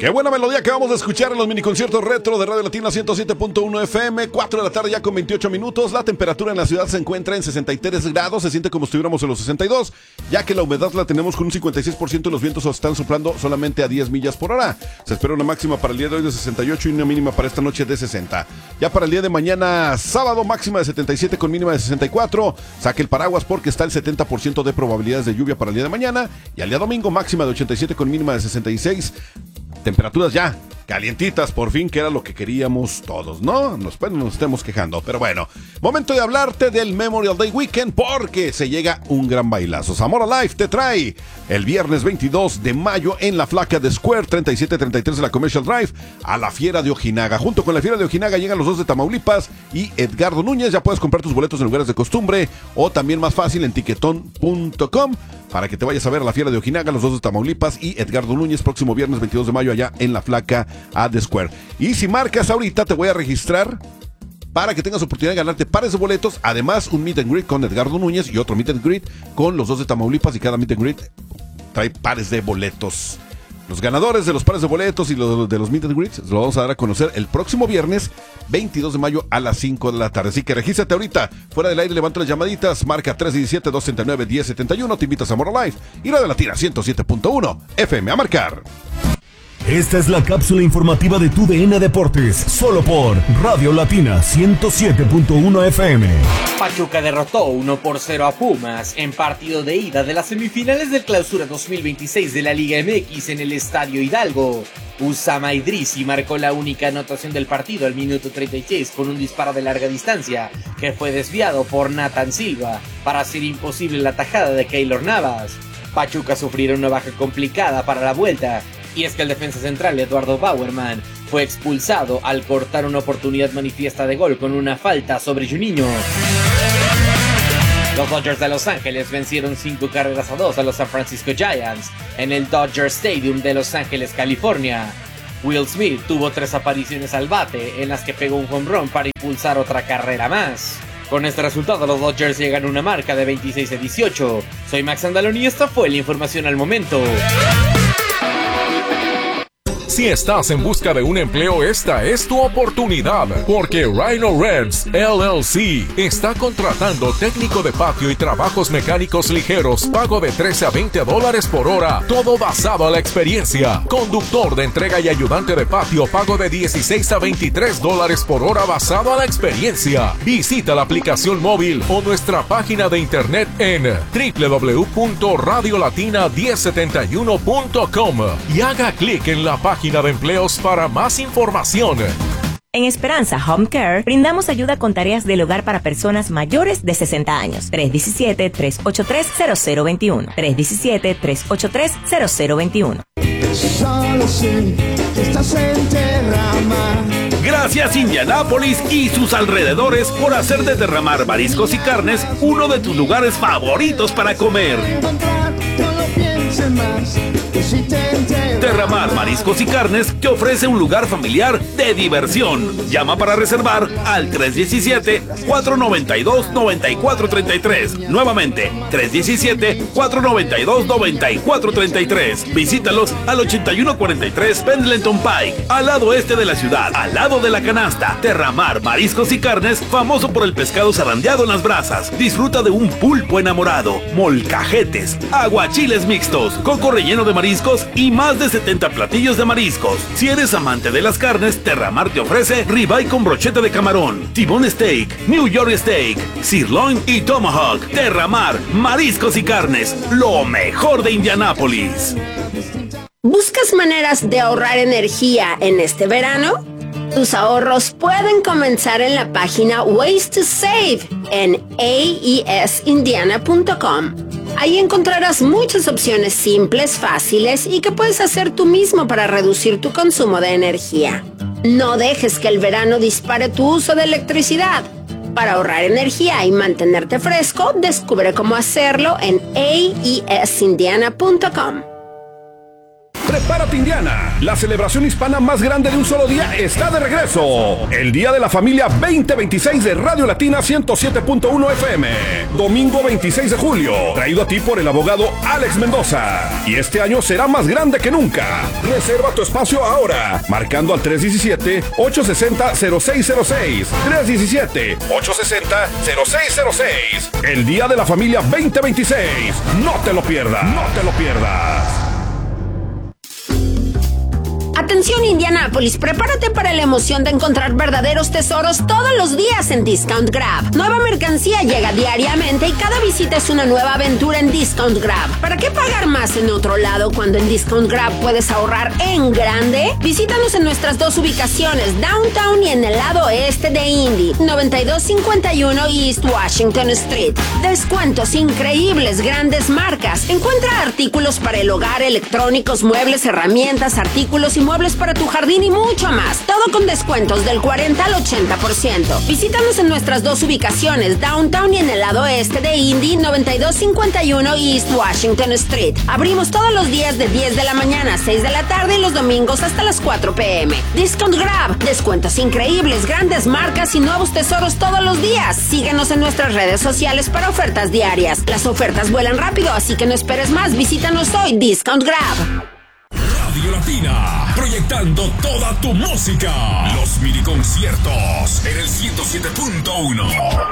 Qué buena melodía que vamos a escuchar en los miniconciertos retro de Radio Latina 107.1 FM, 4 de la tarde ya con 28 minutos. La temperatura en la ciudad se encuentra en 63 grados, se siente como si estuviéramos en los 62, ya que la humedad la tenemos con un 56% y los vientos están soplando solamente a 10 millas por hora. Se espera una máxima para el día de hoy de 68 y una mínima para esta noche de 60. Ya para el día de mañana, sábado, máxima de 77 con mínima de 64. Saque el paraguas porque está el 70% de probabilidades de lluvia para el día de mañana. Y al día domingo, máxima de 87 con mínima de 66. Temperaturas ya calientitas, por fin, que era lo que queríamos todos, ¿no? Nos estemos quejando, pero bueno. Momento de hablarte del Memorial Day Weekend porque se llega un gran bailazo. Zamora Live te trae el viernes 22 de mayo en la Flaca de Square 3733 de la Commercial Drive a la Fiera de Ojinaga. Junto con la Fiera de Ojinaga llegan los dos de Tamaulipas y Edgardo Núñez. Ya puedes comprar tus boletos en lugares de costumbre o también más fácil en tiquetón.com para que te vayas a ver a la Fiera de Ojinaga, los dos de Tamaulipas y Edgardo Núñez, próximo viernes 22 de mayo allá en la Flaca de Square. Y si marcas ahorita te voy a registrar para que tengas oportunidad de ganarte pares de boletos, además un meet and greet con Edgardo Núñez y otro meet and greet con los dos de Tamaulipas, y cada meet and greet trae pares de boletos. Los ganadores de los pares de boletos y los de los meet and greets los vamos a dar a conocer el próximo viernes 22 de mayo a las 5 de la tarde. Así que regístrate ahorita. Fuera del aire, levanta las llamaditas. Marca 317-239-1071. Te invitas a Zamora Live y Radio Latina 107.1 FM a marcar. Esta es la cápsula informativa de tu DN Deportes, solo por Radio Latina 107.1 FM. Pachuca derrotó 1-0 a Pumas en partido de ida de las semifinales del Clausura 2026 de la Liga MX en el Estadio Hidalgo. Usama Idrisi marcó la única anotación del partido al minuto 36 con un disparo de larga distancia que fue desviado por Nathan Silva para hacer imposible la tajada de Keylor Navas. Pachuca sufrirá una baja complicada para la vuelta, y es que el defensa central Eduardo Bauerman fue expulsado al cortar una oportunidad manifiesta de gol con una falta sobre Juninho. Los Dodgers de Los Ángeles vencieron 5-2 a los San Francisco Giants en el Dodger Stadium de Los Ángeles, California. Will Smith tuvo 3 apariciones al bate en las que pegó un home run para impulsar otra carrera más. Con este resultado los Dodgers llegan a una marca de 26-18. Soy Max Andalón y esta fue la información al momento. Si estás en busca de un empleo, esta es tu oportunidad, porque Rhino Rents LLC está contratando técnico de patio y trabajos mecánicos ligeros, pago de $13 a $20 por hora, todo basado a la experiencia. Conductor de entrega y ayudante de patio, pago de $16 a $23 por hora basado a la experiencia. Visita la aplicación móvil o nuestra página de internet en www.radiolatina1071.com y haga clic en la página de empleos para más información. En Esperanza Home Care brindamos ayuda con tareas del hogar para personas mayores de 60 años. 317-383-0021. 317-383-0021. Solo sé que estás en Terramar. Gracias Indianápolis y sus alrededores por hacer de Terramar Mariscos y Carnes uno de tus lugares favoritos para comer. Terramar Mariscos y Carnes te ofrece un lugar familiar de diversión. Llama para reservar al 317-492-9433. Nuevamente, 317-492-9433. Visítalos al 8143 Pendleton Pike, al lado este de la ciudad, al lado de la canasta. Terramar Mariscos y Carnes, famoso por el pescado zarandeado en las brasas. Disfruta de un pulpo enamorado, molcajetes, aguachiles mixtos, coco relleno de mariscos y más de 70 platillos de mariscos. Si eres amante de las carnes, Terramar te ofrece ribeye con brocheta de camarón, T-bone steak, New York steak, sirloin y tomahawk. Terramar Mariscos y Carnes, lo mejor de Indianápolis. ¿Buscas maneras de ahorrar energía en este verano? Tus ahorros pueden comenzar en la página Ways to Save en aesindiana.com. Ahí encontrarás muchas opciones simples, fáciles y que puedes hacer tú mismo para reducir tu consumo de energía. No dejes que el verano dispare tu uso de electricidad. Para ahorrar energía y mantenerte fresco, descubre cómo hacerlo en aesindiana.com. Prepárate, Indiana. La celebración hispana más grande de un solo día está de regreso. El Día de la Familia 2026 de Radio Latina 107.1 FM. Domingo 26 de julio. Traído a ti por el abogado Alex Mendoza. Y este año será más grande que nunca. Reserva tu espacio ahora. Marcando al 317-860-0606. 317-860-0606. El Día de la Familia 2026. No te lo pierdas. No te lo pierdas. Atención Indianápolis, prepárate para la emoción de encontrar verdaderos tesoros todos los días en Discount Grab. Nueva mercancía llega diariamente y cada visita es una nueva aventura en Discount Grab. ¿Para qué pagar más en otro lado cuando en Discount Grab puedes ahorrar en grande? Visítanos en nuestras dos ubicaciones, Downtown y en el lado oeste de Indy, 9251 East Washington Street. Descuentos increíbles, grandes marcas. Encuentra artículos para el hogar, electrónicos, muebles, herramientas, artículos y muebles para tu jardín y mucho más. Todo con descuentos del 40 al 80%. Visítanos en nuestras dos ubicaciones, Downtown y en el lado este de Indy, 9251 East Washington Street. Abrimos todos los días de 10 de la mañana a 6 de la tarde y los domingos hasta las 4 p.m. Discount Grab, descuentos increíbles, grandes marcas y nuevos tesoros todos los días. Síguenos en nuestras redes sociales para ofertas diarias. Las ofertas vuelan rápido, así que no esperes más. Visítanos hoy, Discount Grab. Radio Latina, proyectando toda tu música. Los mini conciertos en el 107.1.